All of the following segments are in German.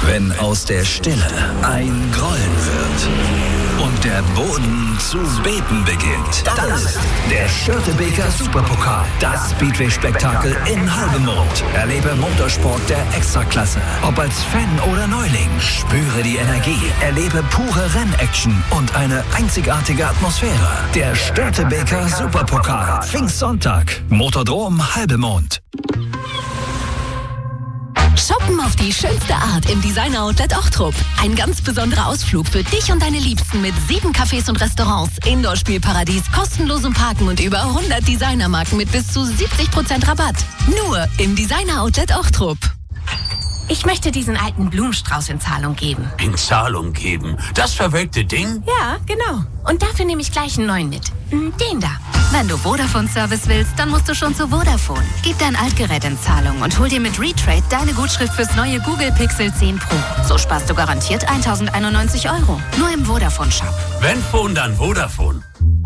Wenn aus der Stille ein Grollen wird und der Boden zu beben beginnt, dann ist der Störtebeker Superpokal, das Speedway-Spektakel in Halbemond. Erlebe Motorsport der Extraklasse. Ob als Fan oder Neuling, spüre die Energie, erlebe pure Rennaction und eine einzigartige Atmosphäre. Der Störtebeker Superpokal, Pfingstsonntag, Motordrom Halbemond. Shoppen auf die schönste Art im Designer-Outlet Ochtrup. Ein ganz besonderer Ausflug für dich und deine Liebsten mit 7 Cafés und Restaurants, Indoor-Spielparadies, kostenlosem Parken und über 100 Designermarken mit bis zu 70% Rabatt. Nur im Designer-Outlet Ochtrup. Ich möchte diesen alten Blumenstrauß in Zahlung geben. In Zahlung geben? Das verwelkte Ding? Ja, genau. Und dafür nehme ich gleich einen neuen mit. Den da. Wenn du Vodafone-Service willst, dann musst du schon zu Vodafone. Gib dein Altgerät in Zahlung und hol dir mit Retrade deine Gutschrift fürs neue Google Pixel 10 Pro. So sparst du garantiert 1.091 €. Nur im Vodafone-Shop. Wenn Phone, dann Vodafone.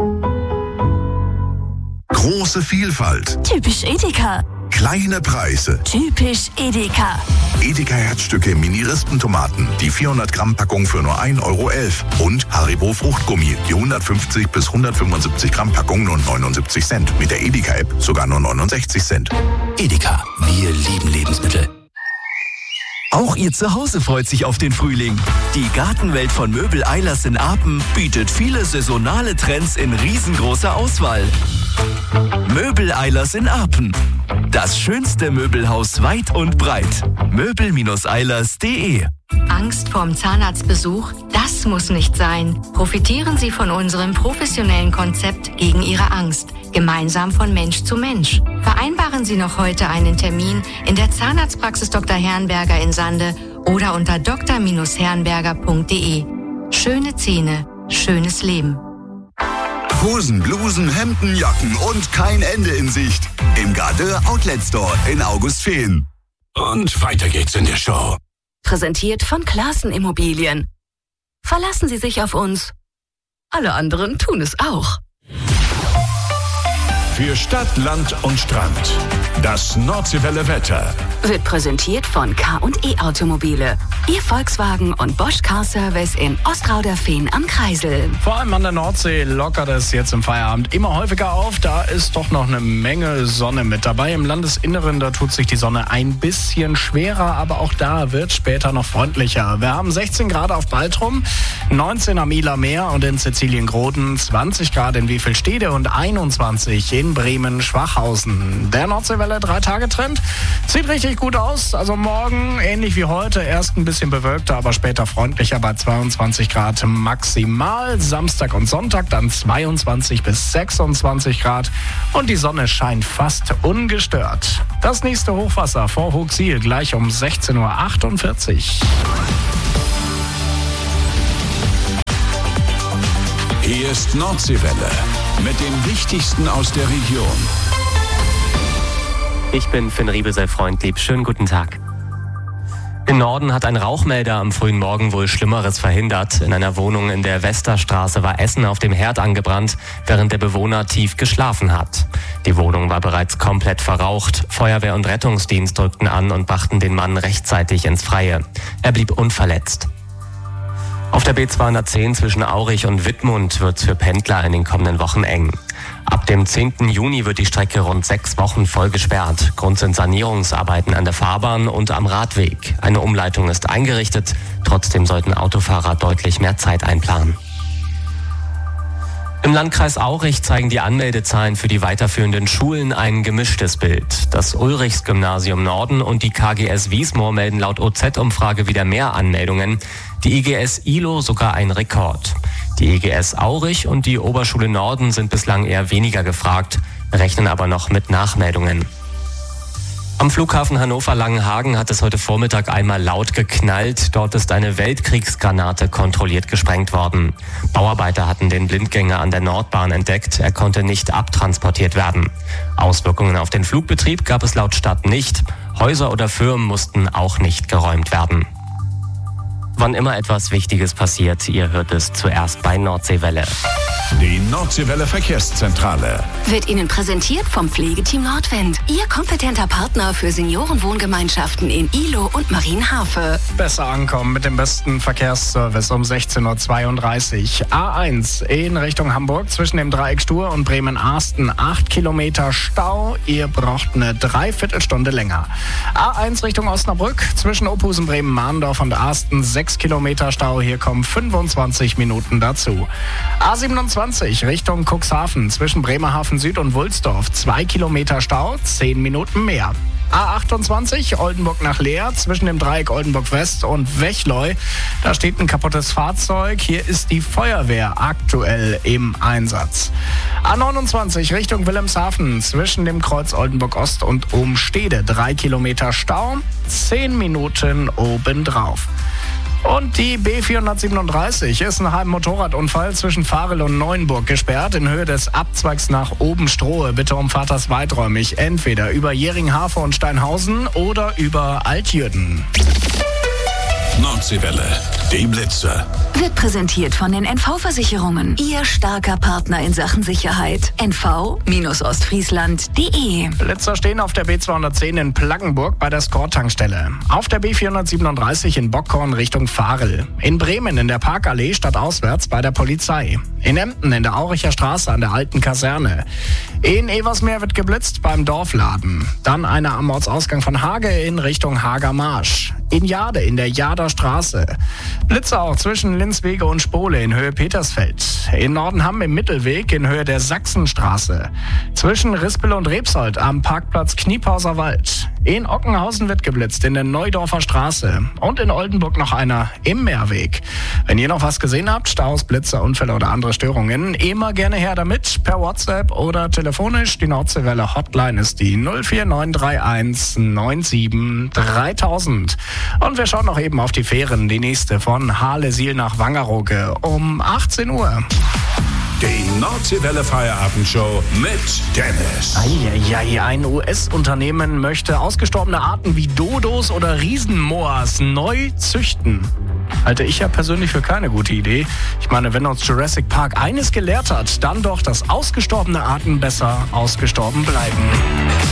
Große Vielfalt. Typisch Edeka. Kleine Preise. Typisch Edeka. Edeka Herzstücke Mini-Rispentomaten. Die 400 Gramm Packung für nur 1,11 €. Und Haribo Fruchtgummi. Die 150 bis 175 Gramm Packung nur 79 Cent. Mit der Edeka App sogar nur 69 Cent. Edeka, wir lieben Lebensmittel. Auch Ihr Zuhause freut sich auf den Frühling. Die Gartenwelt von Möbel Eilers in Apen bietet viele saisonale Trends in riesengroßer Auswahl. Möbel Eilers in Apen. Das schönste Möbelhaus weit und breit. Möbel-eilers.de. Angst vorm Zahnarztbesuch? Das muss nicht sein. Profitieren Sie von unserem professionellen Konzept gegen Ihre Angst. Gemeinsam von Mensch zu Mensch. Vereinbaren Sie noch heute einen Termin in der Zahnarztpraxis Dr. Herrenberger in Sande oder unter dr-herrenberger.de. Schöne Zähne, schönes Leben. Hosen, Blusen, Hemden, Jacken und kein Ende in Sicht. Im Gardeur Outlet Store in Augustfehn. Und weiter geht's in der Show. Präsentiert von Classen Immobilien. Verlassen Sie sich auf uns. Alle anderen tun es auch. Für Stadt, Land und Strand. Das Nordseewelle Wetter. Wird präsentiert von K&E Automobile. Ihr Volkswagen und Bosch Car Service in Ostrauderfehn am Kreisel. Vor allem an der Nordsee lockert es jetzt im Feierabend immer häufiger auf. Da ist doch noch eine Menge Sonne mit dabei. Im Landesinneren, da tut sich die Sonne ein bisschen schwerer, aber auch da wird später noch freundlicher. Wir haben 16 Grad auf Baltrum, 19 am Ieler Meer und in Sizilien-Groden, 20 Grad in Wiefelstede und 21 in Bremen-Schwachhausen. Der Nordseewelle 3-Tage-Trend sieht richtig gut aus. Also morgen ähnlich wie heute, erst ein bisschen bewölkter, aber später freundlicher bei 22 Grad maximal. Samstag und Sonntag dann 22 bis 26 Grad und die Sonne scheint fast ungestört. Das nächste Hochwasser vor Hochsiel gleich um 16:48 Uhr. Hier ist Nordseewelle mit dem Wichtigsten aus der Region. Ich bin Finn Riebel, sei freundlich. Schönen guten Tag. Im Norden hat ein Rauchmelder am frühen Morgen wohl Schlimmeres verhindert. In einer Wohnung in der Westerstraße war Essen auf dem Herd angebrannt, während der Bewohner tief geschlafen hat. Die Wohnung war bereits komplett verraucht. Feuerwehr und Rettungsdienst drückten an und brachten den Mann rechtzeitig ins Freie. Er blieb unverletzt. Auf der B210 zwischen Aurich und Wittmund wird es für Pendler in den kommenden Wochen eng. Ab dem 10. Juni wird die Strecke rund 6 Wochen voll gesperrt. Grund sind Sanierungsarbeiten an der Fahrbahn und am Radweg. Eine Umleitung ist eingerichtet. Trotzdem sollten Autofahrer deutlich mehr Zeit einplanen. Im Landkreis Aurich zeigen die Anmeldezahlen für die weiterführenden Schulen ein gemischtes Bild. Das Ulrichs-Gymnasium Norden und die KGS Wiesmoor melden laut OZ-Umfrage wieder mehr Anmeldungen. Die IGS ILO sogar ein Rekord. Die IGS Aurich und die Oberschule Norden sind bislang eher weniger gefragt, rechnen aber noch mit Nachmeldungen. Am Flughafen Hannover-Langenhagen hat es heute Vormittag einmal laut geknallt. Dort ist eine Weltkriegsgranate kontrolliert gesprengt worden. Bauarbeiter hatten den Blindgänger an der Nordbahn entdeckt. Er konnte nicht abtransportiert werden. Auswirkungen auf den Flugbetrieb gab es laut Stadt nicht. Häuser oder Firmen mussten auch nicht geräumt werden. Wann immer etwas Wichtiges passiert, ihr hört es zuerst bei Nordseewelle. Die Nordseewelle Verkehrszentrale Wird Ihnen präsentiert vom Pflegeteam Nordwind. Ihr kompetenter Partner für Seniorenwohngemeinschaften in Ihlow und Marienhafe. Besser ankommen mit dem besten Verkehrsservice um 16.32 Uhr. A1 in Richtung Hamburg zwischen dem Dreieck Stur und Bremen-Arsten. 8 Kilometer Stau. Ihr braucht eine Dreiviertelstunde länger. A1 Richtung Osnabrück zwischen Ophusen, Bremen-Mahndorf und Arsten. 6 Kilometer Stau. Hier kommen 25 Minuten dazu. A27 Richtung Cuxhaven zwischen Bremerhaven Süd und Wulsdorf. 2 Kilometer Stau, 10 Minuten mehr. A28 Oldenburg nach Leer zwischen dem Dreieck Oldenburg West und Wechleu. Da steht ein kaputtes Fahrzeug. Hier ist die Feuerwehr aktuell im Einsatz. A29 Richtung Wilhelmshaven zwischen dem Kreuz Oldenburg Ost und Umstede. 3 Kilometer Stau, 10 Minuten obendrauf. Und die B437 ist nach einem Motorradunfall zwischen Varel und Neuenburg gesperrt. In Höhe des Abzweigs nach Obenstrohe. Bitte umfahrt das weiträumig. Entweder über Jeringhave und Steinhausen oder über Altjürden. Nordseewelle, die Blitzer. Wird präsentiert von den NV-Versicherungen. Ihr starker Partner in Sachen Sicherheit. NV-Ostfriesland.de. Blitzer stehen auf der B210 in Plaggenburg bei der Score-Tankstelle. Auf der B437 in Bockhorn Richtung Varel. In Bremen in der Parkallee stadtauswärts bei der Polizei. In Emden in der Auricher Straße an der alten Kaserne. In Eversmeer wird geblitzt beim Dorfladen. Dann einer am Ortsausgang von Hage in Richtung Hagermarsch. In Jade in der Jader Straße. Blitze auch zwischen Linzwege und Spole in Höhe Petersfeld. In Nordenham im Mittelweg in Höhe der Sachsenstraße. Zwischen Rispel und Rebsold am Parkplatz Kniepauser Wald. In Ockenhausen wird geblitzt in der Neudorfer Straße. Und in Oldenburg noch einer im Meerweg. Wenn ihr noch was gesehen habt, Staus, Blitze, Unfälle oder andere Störungen, immer gerne her damit, per WhatsApp oder telefonisch. Die Nordseewelle Hotline ist die 04931 97 3000. Und wir schauen noch eben auf die Fähren, die nächste von Harlesiel nach Wangerooge um 18 Uhr. Die Nordseewelle Feierabendshow mit Dennis. Eieiei, ein US-Unternehmen möchte ausgestorbene Arten wie Dodos oder Riesenmoas neu züchten. Halte ich ja persönlich für keine gute Idee. Ich meine, wenn uns Jurassic Park eines gelehrt hat, dann doch, dass ausgestorbene Arten besser ausgestorben bleiben.